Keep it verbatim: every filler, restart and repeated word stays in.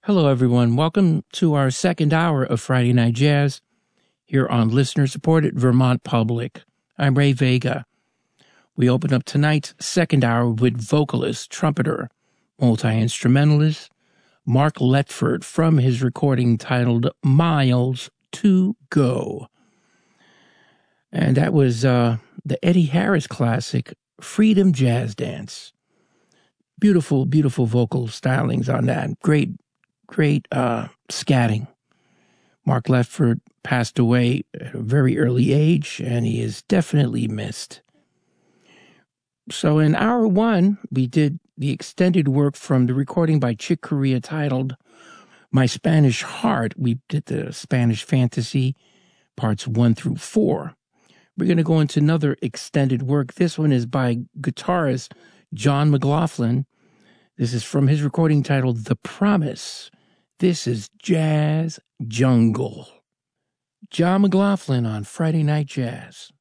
Hello, everyone. Welcome to our second hour of Friday Night Jazz here on listener-supported Vermont Public. I'm Ray Vega. We open up tonight's second hour with vocalist, trumpeter, multi-instrumentalist Mark Letford from his recording titled Miles to Go. And that was uh, the Eddie Harris classic, Freedom Jazz Dance. Beautiful, beautiful vocal stylings on that. Great, great uh, scatting. Mark Letford passed away at a very early age, and he is definitely missed. So in hour one, we did the extended work from the recording by Chick Corea titled My Spanish Heart. We did the Spanish Fantasy parts one through four. We're going to go into another extended work. This one is by guitarist John McLaughlin. This is from his recording titled The Promise. This is Jazz Jungle. John McLaughlin on Friday Night Jazz.